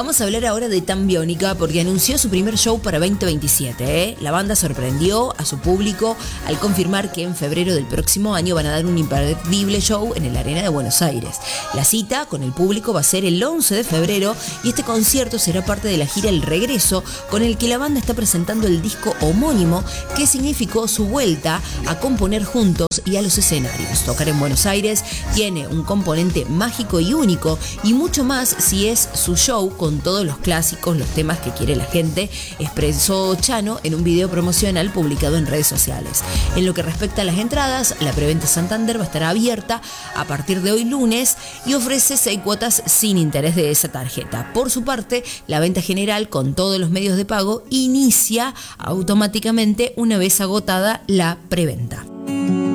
Vamos a hablar ahora de Tan Biónica porque anunció su primer show para 2027. La banda sorprendió a su público al confirmar que en febrero del próximo año van a dar un imperdible show en el Arena de Buenos Aires. La cita con el público va a ser el 11 de febrero y este concierto será parte de la gira El Regreso, con el que la banda está presentando el disco homónimo, que significó su vuelta a componer juntos y a los escenarios. Tocar en Buenos Aires tiene un componente mágico y único, y mucho más si es su show con todos los clásicos, los temas que quiere la gente, expresó Chano en un video promocional publicado en redes sociales. En lo que respecta a las entradas, la preventa Santander va a estar abierta a partir de hoy lunes y ofrece 6 cuotas sin interés de esa tarjeta. Por su parte, la venta general con todos los medios de pago inicia automáticamente una vez agotada la preventa.